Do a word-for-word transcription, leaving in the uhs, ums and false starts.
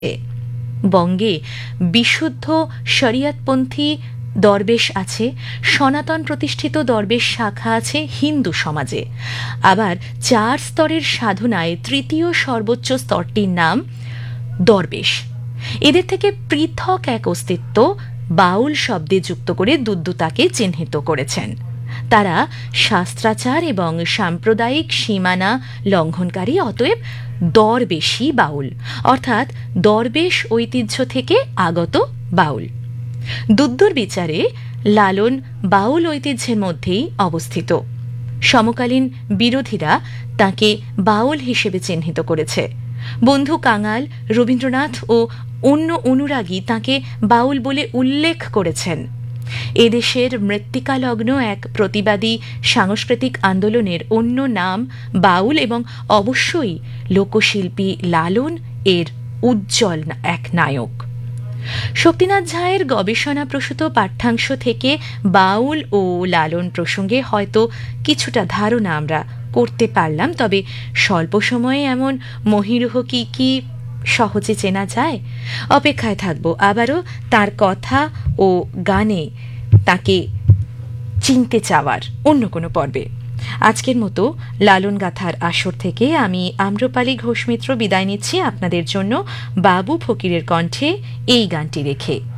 বঙ্গে বিশুদ্ধ শরিয়তপন্থী দরবেশ আছে, সনাতন প্রতিষ্ঠিত দরবেশ শাখা আছে হিন্দু সমাজে। আবার চার স্তরের সাধনায় তৃতীয় সর্বোচ্চ স্তরটির নাম দরবেশ। এদের থেকে পৃথক এক অস্তিত্ব বাউল শব্দে যুক্ত করে দুদ্দুতাকে চিহ্নিত করেছেন। তারা শাস্ত্রাচার এবং সাম্প্রদায়িক সীমানা লঙ্ঘনকারী, অতএব দরবেশী বাউল, অর্থাৎ দরবেশ ঐতিহ্য থেকে আগত বাউল। দুদ্দুর বিচারে লালন বাউল ঐতিহ্যের মধ্যেই অবস্থিত। সমকালীন বিরোধীরা তাকে বাউল হিসেবে চিহ্নিত করেছে। বন্ধু কাঙাল, রবীন্দ্রনাথ ও অন্য অনুরাগী তাকে বাউল বলে উল্লেখ করেছেন। এদেশের মৃত্তিকালগ্ন এক প্রতিবাদী সাংস্কৃতিক আন্দোলনের অন্য নাম বাউল এবং অবশ্যই লোকশিল্পী লালন এর উজ্জ্বল এক নায়ক। শক্তিনাথ ঝায়ের গবেষণাপ্রসূত পাঠ্যাংশ থেকে বাউল ও লালন প্রসঙ্গে হয়তো কিছুটা ধারণা আমরা করতে পারলাম, তবে স্বল্প সময়ে এমন মহীরুহ কি কি সহজে চেনা যায়? অপেক্ষায় থাকব আবারও তার কথা ও গানে তাকে চিনতে চাওয়ার অন্য কোনো পর্বে। আজকের মতো লালন গাথার আসর থেকে আমি আম্রপালি ঘোষ মিত্র বিদায় নিচ্ছি আপনাদের জন্য বাবু ফকিরের কণ্ঠে এই গানটি রেখে।